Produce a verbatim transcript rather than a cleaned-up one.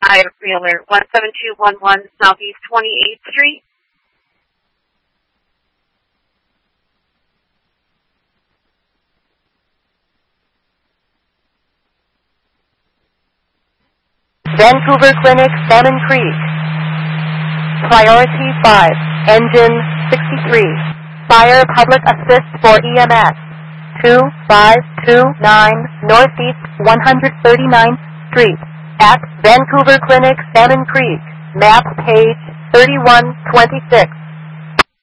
I Wheeler, one seven two one one Southeast twenty-eighth Street. Vancouver Clinic, Salmon Creek. Priority five, engine sixty-three. Fire public assist for E M S. two five two nine Northeast one hundred thirty-ninth Street. At Vancouver Clinic, Salmon Creek. Map page thirty-one twenty-six.